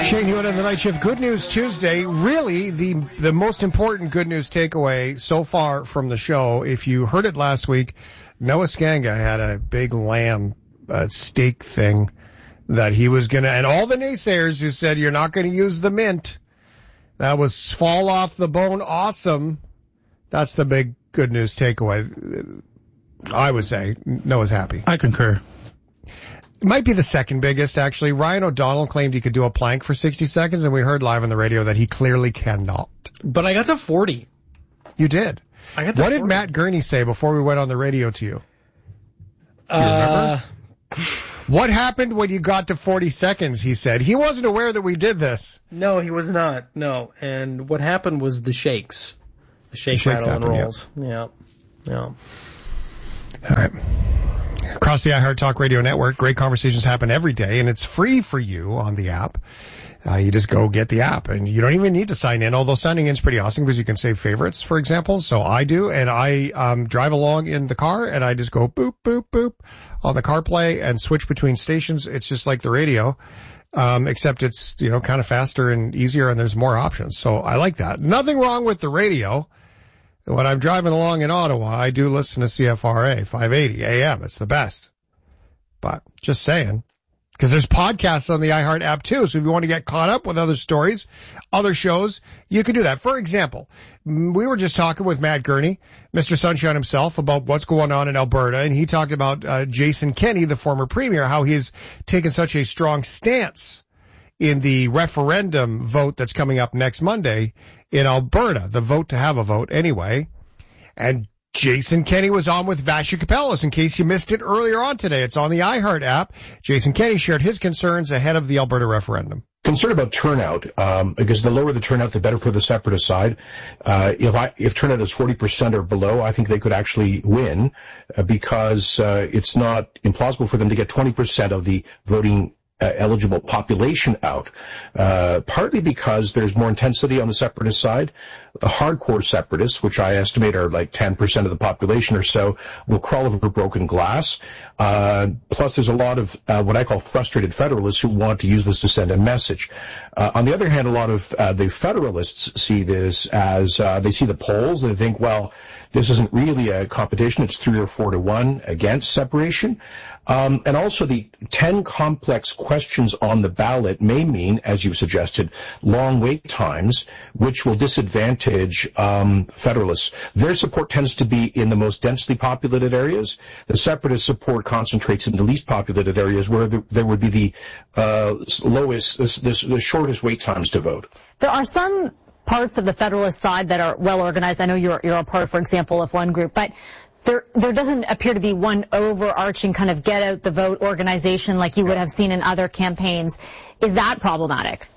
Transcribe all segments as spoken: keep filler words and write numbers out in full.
Shane Hewitt on the Night Shift. Good News Tuesday. Really, the the most important good news takeaway so far from the show, if you heard it last week, Noah Skanga had a big lamb uh, steak thing that he was going to, and all the naysayers who said you're not going to use the mint, that was fall off the bone awesome. That's the big good news takeaway. I would say Noah's happy. I concur. It might be the second biggest, actually. Ryan O'Donnell claimed he could do a plank for sixty seconds, and we heard live on the radio that he clearly cannot. But I got to forty. You did? I got to What forty. did Matt Gurney say before we went on the radio to you? Do you Uh, remember? What happened when you got to forty seconds, he said. He wasn't aware that we did this. no, he was not. No. And what happened was the shakes. The shake, The shakes rattle, and happened, rolls. Yeah. Yeah. All right. Across the iHeart Talk Radio Network, great conversations happen every day, and it's free for you on the app. Uh, you just go get the app, and you don't even need to sign in, although signing in is pretty awesome because you can save favorites, for example. So I do, and I um drive along in the car, and I just go boop, boop, boop on the CarPlay and switch between stations. It's just like the radio, um, except it's, you know, kind of faster and easier, and there's more options. So I like that. Nothing wrong with the radio. When I'm driving along in Ottawa, I do listen to C F R A five eighty A M. It's the best. But just saying, because there's podcasts on the iHeart app too. So if you want to get caught up with other stories, other shows, you can do that. For example, we were just talking with Matt Gurney, Mister Sunshine himself, about what's going on in Alberta. And he talked about uh, Jason Kenney, the former premier, how he's taken such a strong stance in the referendum vote that's coming up next Monday in Alberta, the vote to have a vote anyway. And Jason Kenney was on with Vassy Kapelos, in case you missed it earlier on today. It's on the iHeart app. Jason Kenney shared his concerns ahead of the Alberta referendum. Concerned about turnout, um, because the lower the turnout, the better for the separatist side. Uh, if I, if turnout is forty percent or below, I think they could actually win, uh, because, uh, it's not implausible for them to get twenty percent of the voting Uh, eligible population out, uh, partly because there's more intensity on the separatist side. The hardcore separatists, which I estimate are like ten percent of the population or so, will crawl over broken glass. Uh, plus there's a lot of uh, what I call frustrated federalists who want to use this to send a message. Uh, on the other hand, a lot of uh, the federalists see this as, uh, they see the polls and they think, well, this isn't really a competition. It's three or four to one against separation. Um, and also the ten complex questions on the ballot may mean, as you've suggested, long wait times, which will disadvantage um, federalists. Their support tends to be in the most densely populated areas. The separatist support concentrates in the least populated areas where the, there would be the uh, lowest, this, this, the shortest wait times to vote. There are some parts of the Federalist side that are well organized. I know you're, you're a part, for example, of one group, but there, there doesn't appear to be one overarching kind of get out the vote organization like you would have seen in other campaigns. Is that problematic?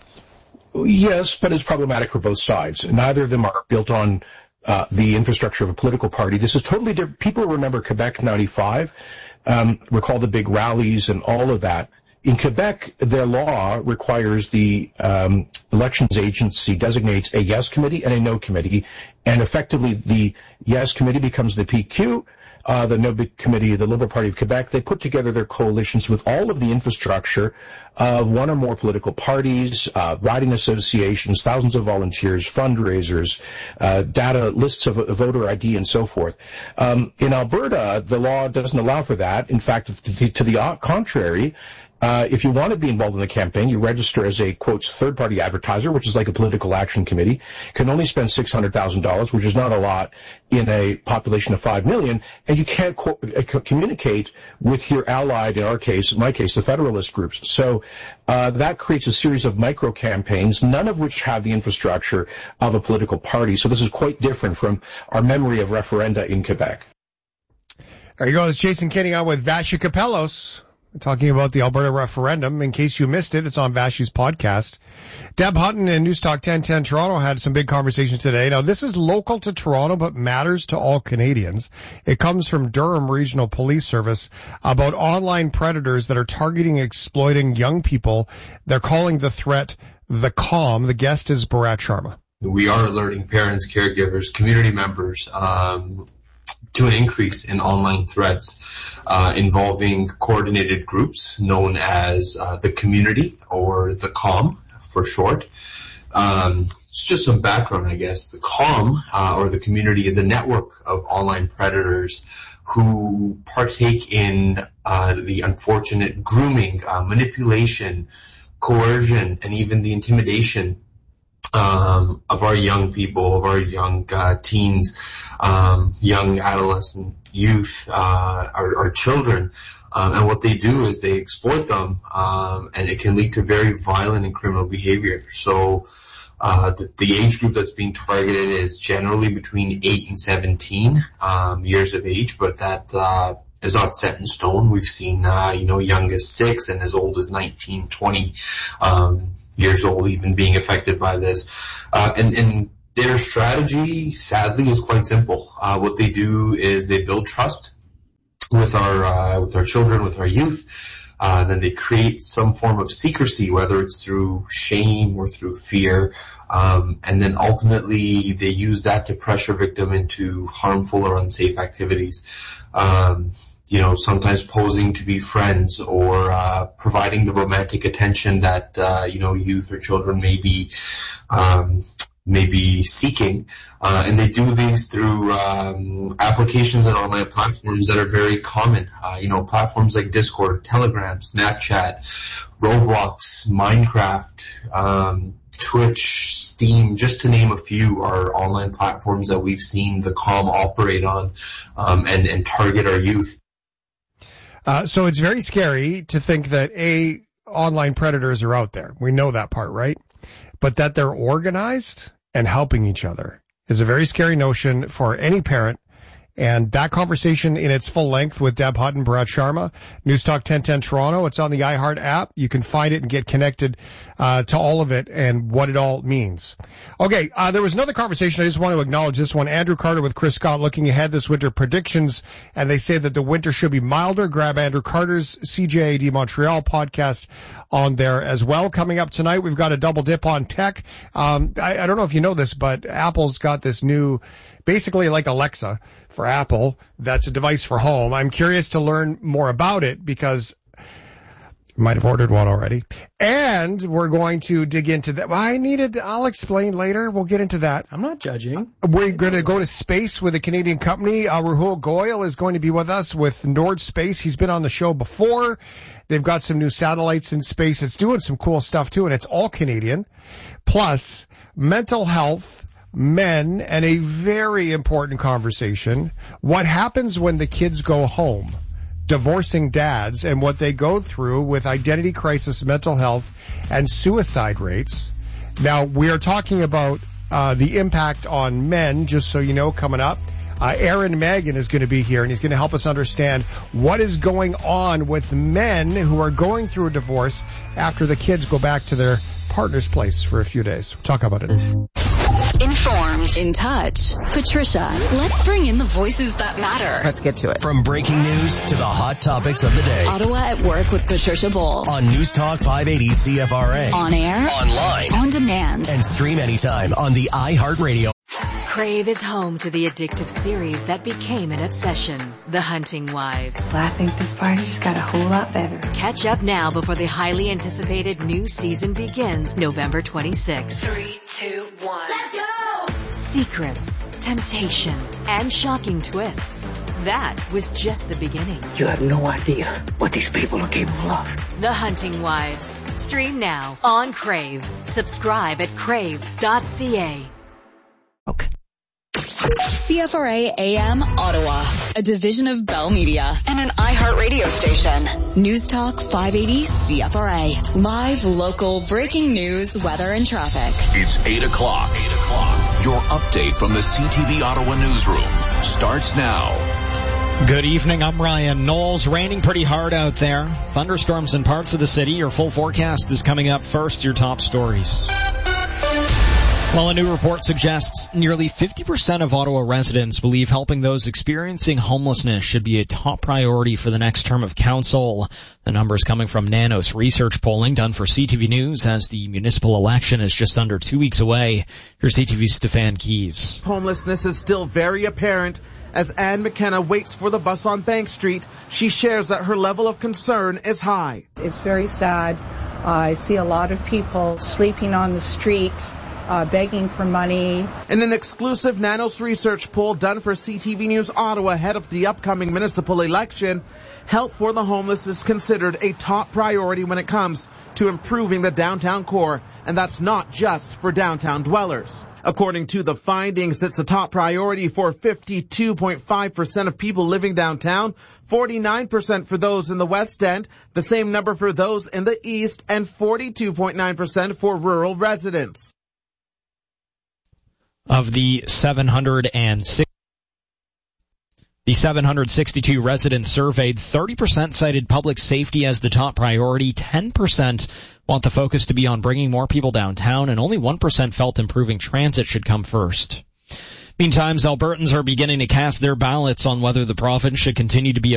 Yes, but it's problematic for both sides. Neither of them are built on uh, the infrastructure of a political party. This is totally different. People remember Quebec ninety-five, um, recall the big rallies and all of that. In Quebec, their law requires the um, elections agency designates a yes committee and a no committee, and effectively the yes committee becomes the P Q, uh, the no committee, the Liberal Party of Quebec. They put together their coalitions with all of the infrastructure of one or more political parties, uh, riding associations, thousands of volunteers, fundraisers, uh, data, lists of voter I D, and so forth. Um, in Alberta, the law doesn't allow for that. In fact, to, to the contrary, Uh, if you want to be involved in the campaign, you register as a, quote, third-party advertiser, which is like a political action committee, can only spend six hundred thousand dollars, which is not a lot in a population of five million, and you can't co- uh, communicate with your allied, in our case, in my case, the Federalist groups. So uh, that creates a series of micro-campaigns, none of which have the infrastructure of a political party. So this is quite different from our memory of referenda in Quebec. There you go. It's Jason Kenney on with Vassy Kapelos, talking about the Alberta referendum. In case you missed it, it's on Vassy's podcast. Deb Hutton in Newstalk ten ten Toronto had some big conversations today. Now, this is local to Toronto, but matters to all Canadians. It comes from Durham Regional Police Service about online predators that are targeting, exploiting young people. They're calling the threat the Calm. The guest is Bharat Sharma. We are alerting parents, caregivers, community members, um, to an increase in online threats uh, involving coordinated groups known as uh, the community, or the COM for short. Um, it's just some background, I guess. The COM, uh, or the community, is a network of online predators who partake in uh, the unfortunate grooming, uh, manipulation, coercion, and even the intimidation um, of our young people, of our young uh, teens, um, young adolescent youth, uh, our, our children. Um, and what they do is they exploit them, um, and it can lead to very violent and criminal behavior. So uh, the, the age group that's being targeted is generally between eight and seventeen um, years of age, but that uh, is not set in stone. We've seen, uh, you know, young as six and as old as nineteen, twenty um, years old even being affected by this. Uh, and, and their strategy, sadly, is quite simple. Uh, what they do is they build trust with our uh, with our children, with our youth. Uh, then they create some form of secrecy, whether it's through shame or through fear, um, and then ultimately they use that to pressure victim into harmful or unsafe activities. Um, you know, sometimes posing to be friends, or uh, providing the romantic attention that uh, you know youth or children may be um, may be seeking, uh, and they do these through um, applications and online platforms that are very common. Uh, you know, platforms like Discord, Telegram, Snapchat, Roblox, Minecraft, um, Twitch, Steam, just to name a few, are online platforms that we've seen the COM operate on um, and, and target our youth. Uh, so it's very scary to think that, A, online predators are out there. We know that part, right? But that they're organized and helping each other is a very scary notion for any parent. And that conversation in its full length with Deb Hutton, Bharat Sharma, News Talk ten ten Toronto. It's on the iHeart app. You can find it and get connected uh, to all of it and what it all means. Okay, uh, there was another conversation. I just want to acknowledge this one. Andrew Carter with Chris Scott looking ahead this winter, predictions, and they say that the winter should be milder. Grab Andrew Carter's C J A D Montreal podcast on there as well. Coming up tonight, we've got a double dip on tech. Um, I, I don't know if you know this, but Apple's got this new, basically like Alexa for Apple. That's a device for home. I'm curious to learn more about it because I might have ordered one already. And we're going to dig into that. I needed, I'll explain later. We'll get into that. I'm not judging. We're going to go to space with a Canadian company. Uh, Rahul Goyal is going to be with us with Nord Space. He's been on the show before. They've got some new satellites in space. It's doing some cool stuff too, and it's all Canadian. Plus, mental health, men, and a very important conversation. What happens when the kids go home? Divorcing dads and what they go through with identity crisis, mental health, and suicide rates. Now, we are talking about uh, the impact on men, just so you know, coming up. Uh, Aaron Megan is going to be here, and he's going to help us understand what is going on with men who are going through a divorce after the kids go back to their partner's place for a few days. We'll talk about it. Informed, in touch. Patricia, let's bring in the voices that matter. Let's get to it. From breaking news to the hot topics of the day. Ottawa at Work with Patricia Bull. On News Talk five eighty C F R A. On air. Online. On demand. And stream anytime on the iHeartRadio. Crave is home to the addictive series that became an obsession, The Hunting Wives. Well, I think this party just got a whole lot better. Catch up now before the highly anticipated new season begins November twenty-sixth. Three, two, one. Let's go! Secrets, temptation, and shocking twists. That was just the beginning. You have no idea what these people are capable of. The Hunting Wives. Stream now on Crave. Subscribe at crave dot c a. Okay. C F R A A M Ottawa, a division of Bell Media and an iHeart radio station. News Talk five eighty C F R A. Live, local, breaking news, weather, and traffic. It's eight o'clock. eight o'clock. Your update from the C T V Ottawa newsroom starts now. Good evening, I'm Ryan Knowles. Raining pretty hard out there. Thunderstorms in parts of the city. Your full forecast is coming up first. Your top stories. Well, a new report suggests nearly fifty percent of Ottawa residents believe helping those experiencing homelessness should be a top priority for the next term of council. The numbers coming from Nanos research polling done for C T V News as the municipal election is just under two weeks away. Here's C T V's Stefan Keys. Homelessness is still very apparent As Ann McKenna waits for the bus on Bank Street, she shares that her level of concern is high. It's very sad. Uh, I see a lot of people sleeping on the street, uh, begging for money. In an exclusive Nanos research poll done for C T V News Ottawa ahead of the upcoming municipal election, help for the homeless is considered a top priority when it comes to improving the downtown core, and that's not just for downtown dwellers. According to the findings, it's the top priority for fifty-two point five percent of people living downtown, forty-nine percent for those in the West End, the same number for those in the East, and forty-two point nine percent for rural residents. Of the seven hundred six The seven hundred sixty-two residents surveyed, thirty percent cited public safety as the top priority, ten percent want the focus to be on bringing more people downtown, and only one percent felt improving transit should come first. Meantime, Albertans are beginning to cast their ballots on whether the province should continue to be a